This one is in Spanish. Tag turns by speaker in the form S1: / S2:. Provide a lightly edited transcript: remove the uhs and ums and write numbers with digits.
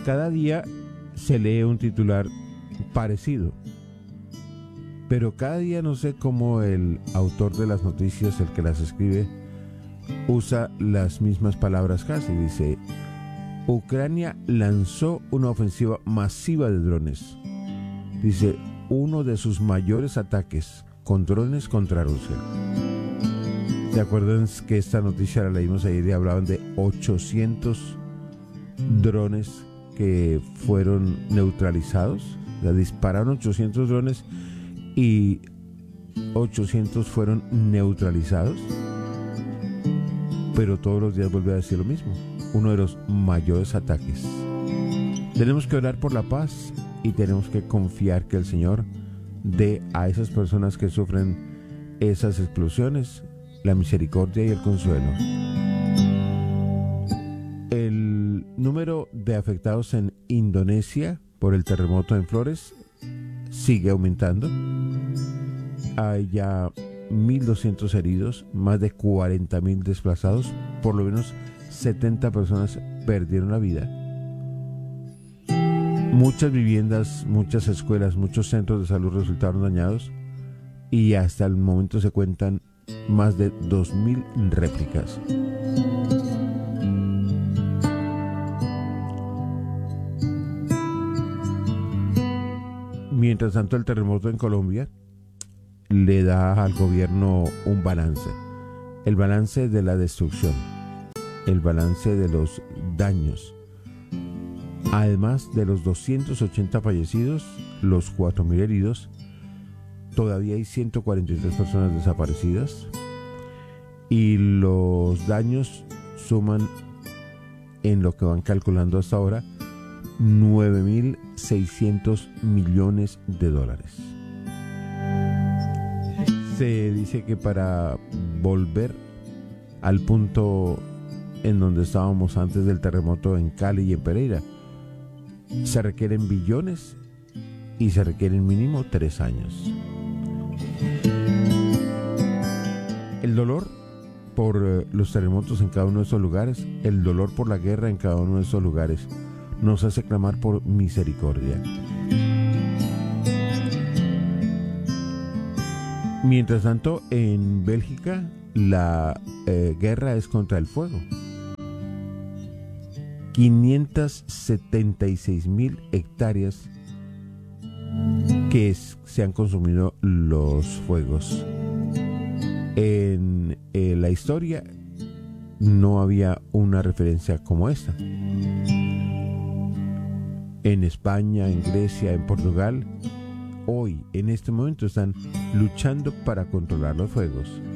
S1: Cada día se lee un titular parecido, pero cada día no sé cómo el autor de las noticias, el que las escribe, usa las mismas palabras casi. Dice: Ucrania lanzó una ofensiva masiva de drones. Dice: uno de sus mayores ataques con drones contra Rusia. ¿Se acuerdan que esta noticia la leímos ayer y hablaban de 800 drones que fueron neutralizados? O sea, dispararon 800 drones y 800 fueron neutralizados. Pero todos los días vuelve a decir lo mismo: uno de los mayores ataques. Tenemos que orar por la paz y tenemos que confiar que el Señor dé a esas personas que sufren esas explosiones la misericordia y el consuelo. El número de afectados en Indonesia por el terremoto en Flores sigue aumentando. Hay ya 1.200 heridos, más de 40.000 desplazados, por lo menos 70 personas perdieron la vida. Muchas viviendas, muchas escuelas, muchos centros de salud resultaron dañados y hasta el momento se cuentan más de 2.000 réplicas. Mientras tanto, el terremoto en Colombia le da al gobierno un balance. El balance de la destrucción, el balance de los daños. Además de los 280 fallecidos, los 4.000 heridos, todavía hay 143 personas desaparecidas y los daños suman, en lo que van calculando hasta ahora, 9.600 millones de dólares. Se dice que para volver al punto en donde estábamos antes del terremoto en Cali y en Pereira, se requieren billones y se requieren mínimo 3 años. El dolor por los terremotos en cada uno de esos lugares, el dolor por la guerra en cada uno de esos lugares, nos hace clamar por misericordia. Mientras tanto, en Bélgica la guerra es contra el fuego. 576.000 hectáreas que se han consumido los fuegos. En la historia no había una referencia como esta. En España, en Grecia, en Portugal, hoy, en este momento, están luchando para controlar los fuegos.